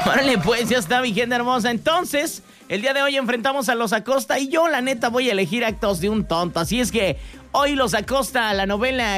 Órale, pues, ya está, mi gente hermosa. Entonces, el día de hoy enfrentamos a los Acosta y yo, la neta, voy a elegir actos de un tonto. Así es que hoy los Acosta, la novela